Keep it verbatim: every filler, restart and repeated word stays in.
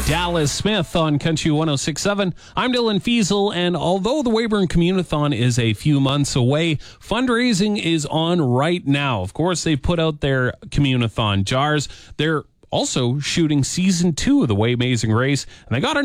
Dallas Smith on Country one oh six point seven. I'm Dylan Fiesel, and although the Weyburn Communathon is a few months away, fundraising is on right now. Of course, they've put out their Communathon jars. They're also shooting season two of the Way Amazing Race, and they got a